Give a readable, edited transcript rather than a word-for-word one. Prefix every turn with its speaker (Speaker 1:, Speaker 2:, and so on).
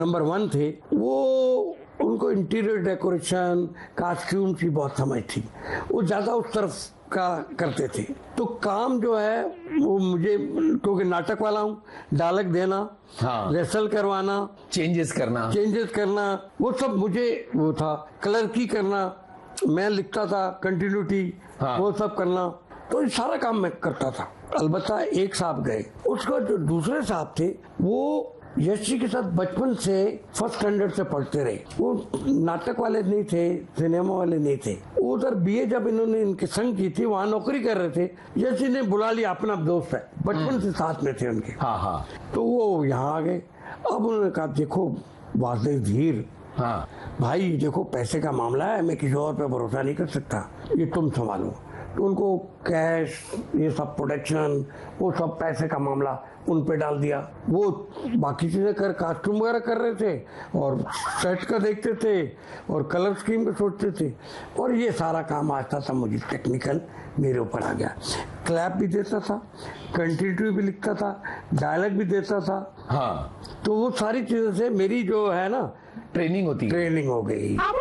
Speaker 1: Number 1 थे वो, उनको इंटीरियर डेकोरेशन, कॉस्ट्यूम की बहुत समझ थी, वो ज्यादा उस तरफ का करते थे। तो काम जो है वो मुझे, क्योंकि नाटक वाला हूँ, डायलॉग देना,
Speaker 2: हाँ,
Speaker 1: रेसल करवाना,
Speaker 2: चेंजेस करना,
Speaker 1: वो सब मुझे वो था। कलर की करना, मैं लिखता था, कंटिन्यूटी,
Speaker 2: हाँ,
Speaker 1: वो सब करना, तो ये सारा काम मैं करता था। अलबत्ता एक साहब गए, उसका जो दूसरे साहब थे वो यश जी के साथ बचपन से फर्स्ट स्टैंडर्ड से पढ़ते रहे। वो नाटक वाले नहीं थे, सिनेमा वाले नहीं थे। उधर बीए जब इन्होंने इनके संग की थी, वहाँ नौकरी कर रहे थे। यश जी ने बुला लिया, अपना दोस्त है, बचपन से साथ में थे उनके।
Speaker 2: हाँ हाँ।
Speaker 1: तो वो यहाँ आ गए। अब उन्होंने कहा, देखो वासुदेव धीर,
Speaker 2: हाँ
Speaker 1: भाई देखो पैसे का मामला है, मैं किसी और पे भरोसा नहीं कर सकता, ये तुम संभालो। तो उनको कैश, ये सब प्रोडक्शन, वो सब पैसे का मामला उन पे डाल दिया। वो बाकी चीजें कर, कॉस्ट्यूम वगैरह कर रहे थे और सेट का देखते थे और कलर स्कीम पे सोचते थे, और ये सारा काम आता था मुझे टेक्निकल मेरे ऊपर आ गया। क्लैप भी देता था, कंटिन्यूटी भी लिखता था, डायलॉग भी देता था।
Speaker 2: हाँ,
Speaker 1: तो वो सारी चीजों से मेरी जो है ना
Speaker 2: ट्रेनिंग हो गई।